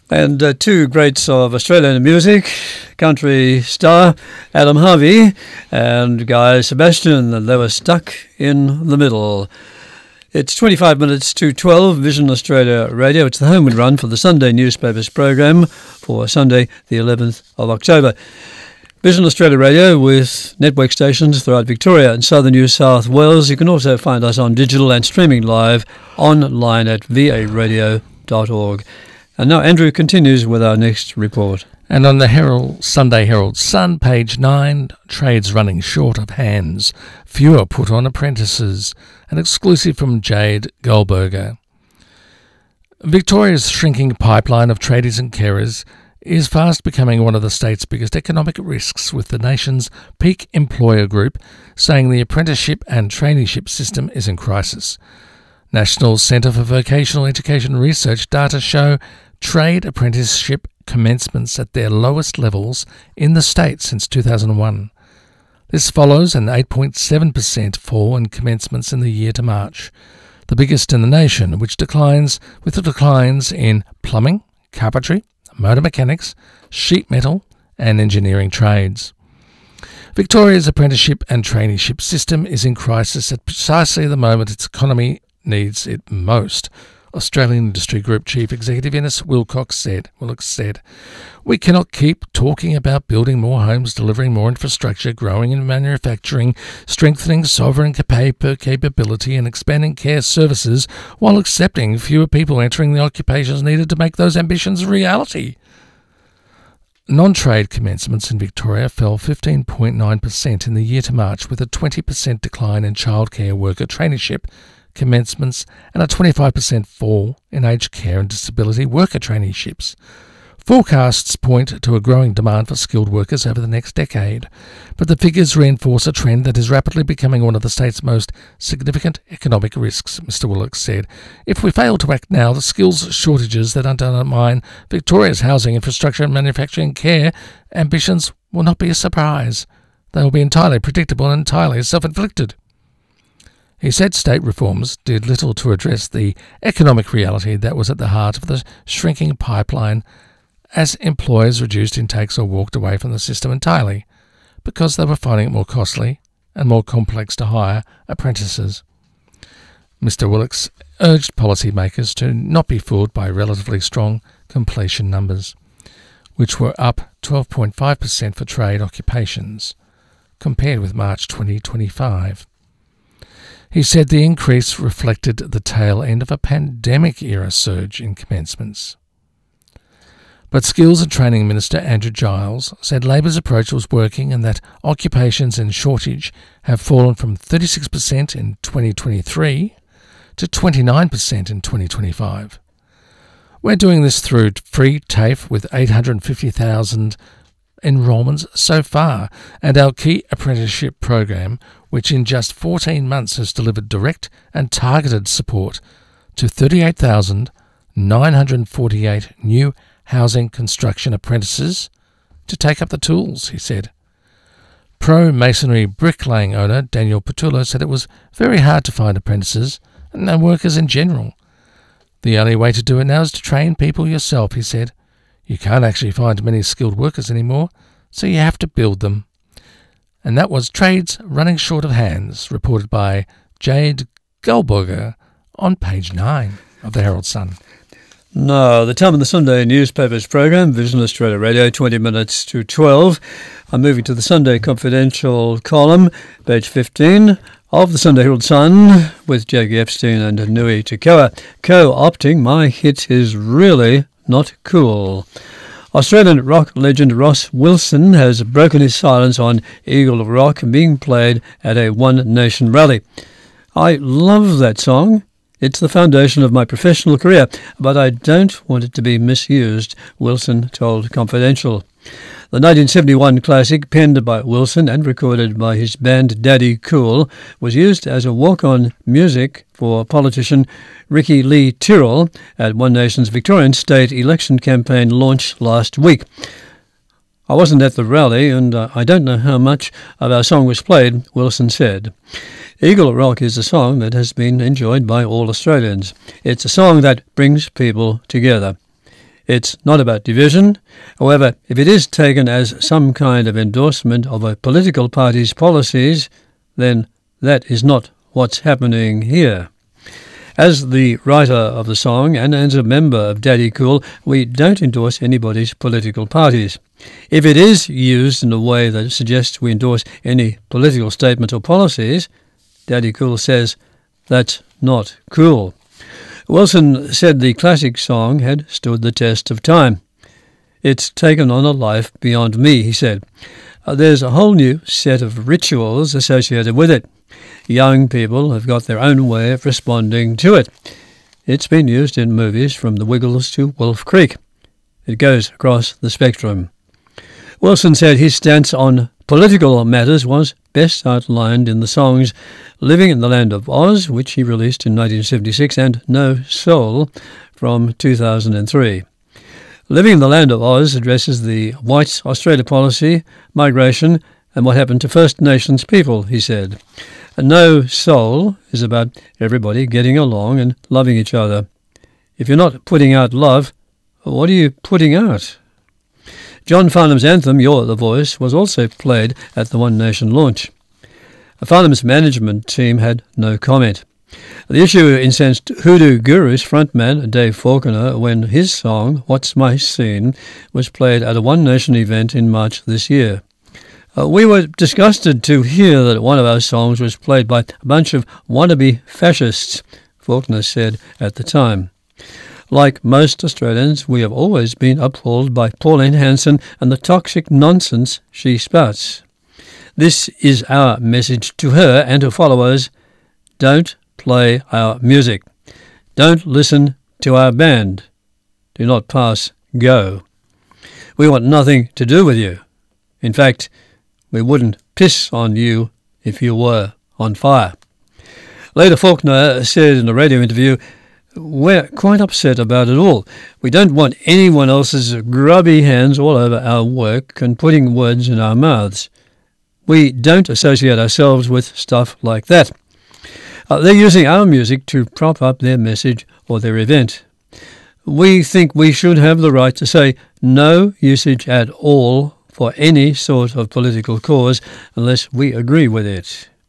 And two greats of Australian music, country star Adam Harvey and Guy Sebastian. They were stuck in the middle. It's 25 minutes to 12, Vision Australia Radio. It's the home and run for the Sunday newspapers program for Sunday, the 11th of October. Vision Australia Radio with network stations throughout Victoria and southern New South Wales. You can also find us on digital and streaming live online at varadio.org. And now Andrew continues with our next report. And on the Sunday Herald Sun, page 9, trades running short of hands. Fewer put on apprentices. An exclusive from Jade Goldberger. Victoria's shrinking pipeline of tradies and carers is fast becoming one of the state's biggest economic risks, with the nation's peak employer group saying the apprenticeship and traineeship system is in crisis. National Centre for Vocational Education Research data show trade apprenticeship commencements at their lowest levels in the state since 2001. This follows an 8.7% fall in commencements in the year to March, the biggest in the nation, with declines in plumbing, carpentry, motor mechanics, sheet metal and engineering trades. Victoria's apprenticeship and traineeship system is in crisis at precisely the moment its economy needs it most. Australian Industry Group Chief Executive Innes Wilcox said, "We cannot keep talking about building more homes, delivering more infrastructure, growing in manufacturing, strengthening sovereign capability and expanding care services while accepting fewer people entering the occupations needed to make those ambitions a reality." Non-trade commencements in Victoria fell 15.9% in the year to March, with a 20% decline in childcare worker traineeship commencements and a 25% fall in aged care and disability worker traineeships. Forecasts point to a growing demand for skilled workers over the next decade, but the figures reinforce a trend that is rapidly becoming one of the state's most significant economic risks, Mr. Wilcox said. "If we fail to act now, the skills shortages that undermine Victoria's housing, infrastructure and manufacturing care ambitions will not be a surprise. They will be entirely predictable and entirely self-inflicted." He said state reforms did little to address the economic reality that was at the heart of the shrinking pipeline, as employers reduced intakes or walked away from the system entirely because they were finding it more costly and more complex to hire apprentices. Mr. Wilcox urged policymakers to not be fooled by relatively strong completion numbers, which were up 12.5% for trade occupations, compared with March 2025. He said the increase reflected the tail end of a pandemic-era surge in commencements. But Skills and Training Minister Andrew Giles said Labor's approach was working and that occupations in shortage have fallen from 36% in 2023 to 29% in 2025. "We're doing this through free TAFE with 850,000 enrolments so far, and our key apprenticeship program, which in just 14 months has delivered direct and targeted support to 38,948 new housing construction apprentices to take up the tools," he said. Pro-masonry bricklaying owner Daniel Petullo said it was very hard to find apprentices and workers in general. "The only way to do it now is to train people yourself," he said. "You can't actually find many skilled workers anymore, so you have to build them." And that was Trades Running Short of Hands, reported by Jade Goldberger on page 9 of the Herald Sun. Now, the time in the Sunday newspapers program, Vision Australia Radio, 20 minutes to 12. I'm moving to the Sunday Confidential column, page 15 of the Sunday Herald Sun, with Jackie Epstein and Nui Tekoa. Co-opting my hit is really not cool. Australian rock legend Ross Wilson has broken his silence on Eagle Rock being played at a One Nation rally. "I love that song. It's the foundation of my professional career, but I don't want it to be misused," Wilson told Confidential. The 1971 classic, penned by Wilson and recorded by his band Daddy Cool, was used as a walk-on music for politician Ricky Lee Tyrrell at One Nation's Victorian state election campaign launch last week. "I wasn't at the rally, and I don't know how much of our song was played," Wilson said. Eagle Rock is a song that has been enjoyed by all Australians. It's a song that brings people together. It's not about division. However, if it is taken as some kind of endorsement of a political party's policies, then that is not what's happening here. As the writer of the song and as a member of Daddy Cool, we don't endorse anybody's political parties. If it is used in a way that suggests we endorse any political statements or policies, Daddy Cool says that's not cool. Wilson said the classic song had stood the test of time. It's taken on a life beyond me, he said. There's a whole new set of rituals associated with it. Young people have got their own way of responding to it. It's been used in movies from The Wiggles to Wolf Creek. It goes across the spectrum. Wilson said his stance on political matters was best outlined in the songs Living in the Land of Oz, which he released in 1976, and No Soul from 2003. Living in the Land of Oz addresses the White Australia policy, migration, and what happened to First Nations people, he said. No Soul is about everybody getting along and loving each other. If you're not putting out love, what are you putting out? John Farnham's anthem, You're the Voice, was also played at the One Nation launch. Farnham's management team had no comment. The issue incensed Hoodoo Guru's frontman Dave Faulkner when his song, What's My Scene, was played at a One Nation event in March this year. We were disgusted to hear that one of our songs was played by a bunch of wannabe fascists, Faulkner said at the time. Like most Australians, we have always been appalled by Pauline Hanson and the toxic nonsense she spouts. This is our message to her and her followers. Don't play our music. Don't listen to our band. Do not pass go. We want nothing to do with you. In fact, we wouldn't piss on you if you were on fire. Later, Faulkner said in a radio interview, we're quite upset about it all. We don't want anyone else's grubby hands all over our work and putting words in our mouths. We don't associate ourselves with stuff like that. They're using our music to prop up their message or their event. We think we should have the right to say no usage at all for any sort of political cause unless we agree with it.